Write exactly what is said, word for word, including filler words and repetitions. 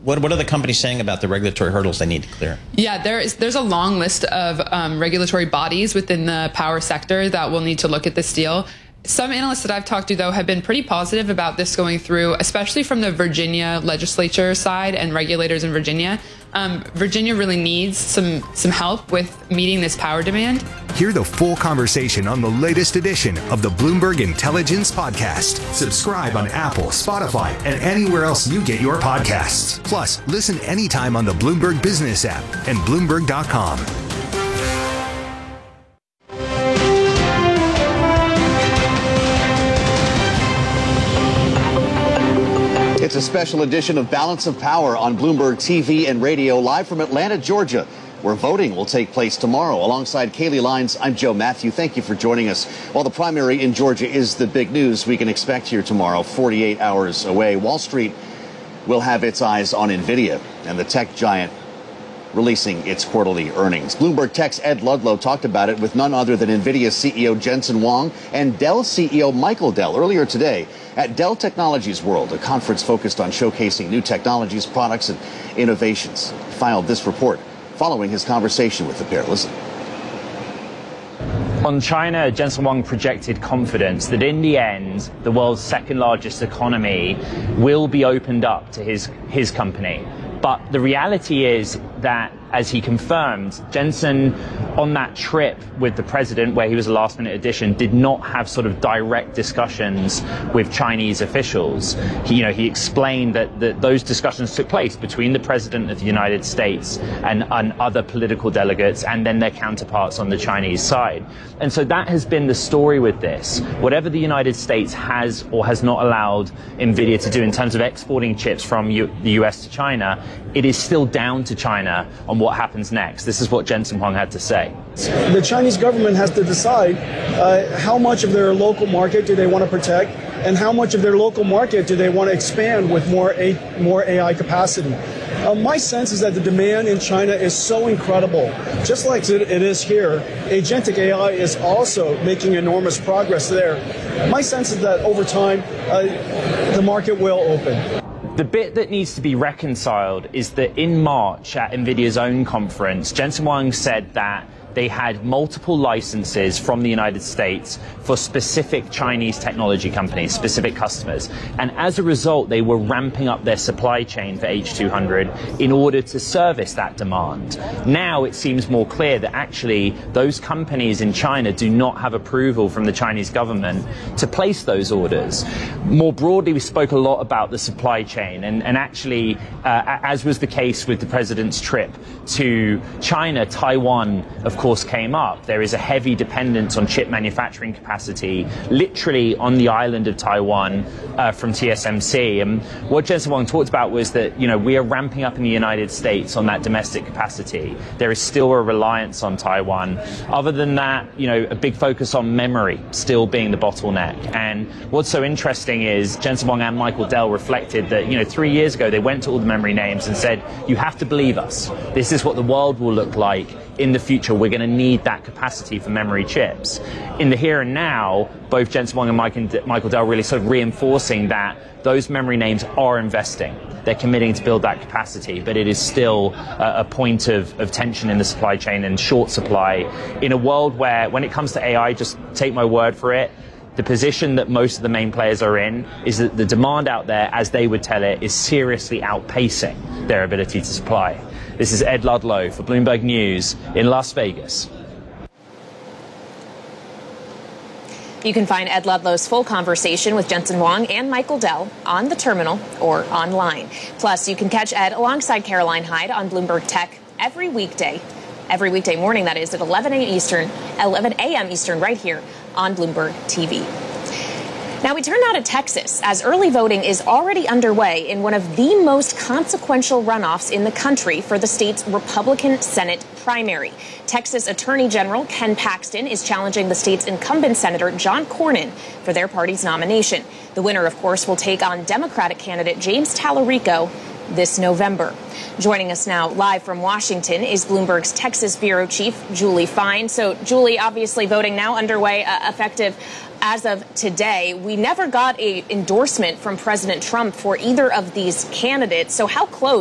what what are the companies saying about the regulatory hurdles they need to clear? Yeah, there is there's a long list of um, regulatory bodies within the power sector that will need to look at this deal. Some analysts that I've talked to, though, have been pretty positive about this going through, especially from the Virginia legislature side and regulators in Virginia. Um, Virginia really needs some some help with meeting this power demand. Hear the full conversation on the latest edition of the Bloomberg Intelligence Podcast. Subscribe on Apple, Spotify, and anywhere else you get your podcasts. Plus, listen anytime on the Bloomberg Business app and Bloomberg dot com. It's a special edition of Balance of Power on Bloomberg T V and radio, live from Atlanta, Georgia, where voting will take place tomorrow. Alongside Kaylee Lyons, I'm Joe Matthew. Thank you for joining us. While the primary in Georgia is the big news we can expect here tomorrow, forty-eight hours away, Wall Street will have its eyes on NVIDIA and the tech giant releasing its quarterly earnings. Bloomberg Tech's Ed Ludlow talked about it with none other than NVIDIA C E O Jensen Huang and Dell C E O Michael Dell earlier today at Dell Technologies World, a conference focused on showcasing new technologies, products, and innovations. He filed this report following his conversation with the pair. Listen. On China, Jensen Huang projected confidence that in the end, the world's second largest economy will be opened up to his, his company. But the reality is that, as he confirmed, Jensen, on that trip with the president, where he was a last-minute addition, did not have sort of direct discussions with Chinese officials. He, you know, he explained that, that those discussions took place between the president of the United States and, and other political delegates, and then their counterparts on the Chinese side. And so that has been the story with this. Whatever the United States has or has not allowed NVIDIA to do in terms of exporting chips from U- the U S to China, it is still down to China on what happens next. This is what Jensen Huang had to say. The Chinese government has to decide uh, how much of their local market do they want to protect and how much of their local market do they want to expand with more A, more A I capacity. Uh, my sense is that the demand in China is so incredible. Just like it is here, agentic A I is also making enormous progress there. My sense is that over time, uh, the market will open. The bit that needs to be reconciled is that in March at NVIDIA's own conference, Jensen Huang said that they had multiple licenses from the United States for specific Chinese technology companies, specific customers. And as a result, they were ramping up their supply chain for H two hundred in order to service that demand. Now it seems more clear that actually those companies in China do not have approval from the Chinese government to place those orders. More broadly, we spoke a lot about the supply chain. And, and actually, uh, as was the case with the president's trip to China, Taiwan, of course, came up. There is a heavy dependence on chip manufacturing capacity, literally on the island of Taiwan uh, from T S M C. And what Jensen Huang talked about was that, you know, we are ramping up in the United States on that domestic capacity. There is still a reliance on Taiwan. Other than that, you know, a big focus on memory still being the bottleneck. And what's so interesting is Jensen Huang and Michael Dell reflected that, you know, three years ago they went to all the memory names and said, you have to believe us. This is what the world will look like in the future. We're going to need that capacity for memory chips. In the here and now, both Jensen Huang and Michael Dell really sort of reinforcing that those memory names are investing. They're committing to build that capacity, but it is still a, a point of, of tension in the supply chain and short supply in a world where, when it comes to A I, just take my word for it, the position that most of the main players are in is that the demand out there, as they would tell it, is seriously outpacing their ability to supply. This is Ed Ludlow for Bloomberg News in Las Vegas. You can find Ed Ludlow's full conversation with Jensen Huang and Michael Dell on the terminal or online. Plus, you can catch Ed alongside Caroline Hyde on Bloomberg Tech every weekday, every weekday morning, that is, at eleven a.m. Eastern, eleven a.m. Eastern, right here on Bloomberg T V. Now, we turn now to Texas, as early voting is already underway in one of the most consequential runoffs in the country for the state's Republican Senate primary. Texas Attorney General Ken Paxton is challenging the state's incumbent Senator John Cornyn for their party's nomination. The winner, of course, will take on Democratic candidate James Tallarico this November. Joining us now live from Washington is Bloomberg's Texas Bureau Chief, Julie Fine. So, Julie, obviously voting now underway, uh, effective as of today. We never got an endorsement from President Trump for either of these candidates. So how close